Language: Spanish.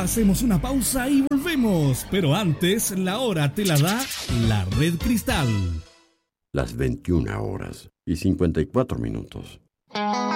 Hacemos una pausa y volvemos, pero antes la hora te la da la Red Cristal. Las 21 horas y 54 minutos.